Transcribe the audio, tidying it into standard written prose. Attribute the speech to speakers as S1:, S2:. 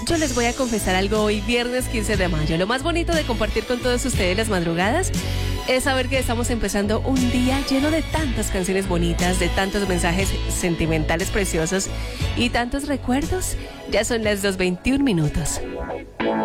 S1: Yo les voy a confesar algo hoy, viernes 15 de mayo. Lo más bonito de compartir con todos ustedes las madrugadas es saber que estamos empezando un día lleno de tantas canciones bonitas, de tantos mensajes sentimentales preciosos y tantos recuerdos. Ya son las 2:21 minutos.